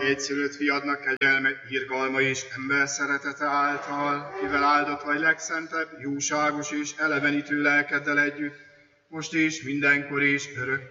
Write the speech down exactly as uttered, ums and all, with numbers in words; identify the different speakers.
Speaker 1: egyszülött fiadnak kegyelme, irgalma és ember szeretete által, kivel áldott vagy legszentebb, jóságos és elevenítő lelkeddel együtt, most is, mindenkor és örökké.